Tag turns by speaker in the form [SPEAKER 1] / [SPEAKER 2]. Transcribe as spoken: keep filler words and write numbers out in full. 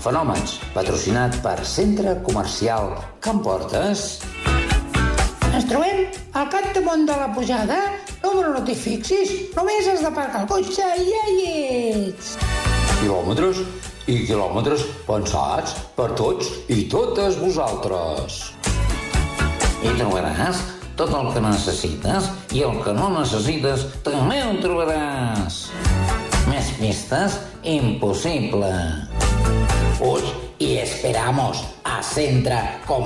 [SPEAKER 1] Fenòmens, patrocinat per Centre Comercial Can Portes.
[SPEAKER 2] Ens trobem al capdamunt de la pujada. Número no t'hi fixis, només has d'aparcar el cotxe i ja hi ets.
[SPEAKER 1] Quilòmetres i quilòmetres pensats per tots i totes vosaltres. Hi trobaràs tot el que necessites i el que no necessites també ho trobaràs. Més pistes, impossible. Uy, y esperamos a Centre Comercial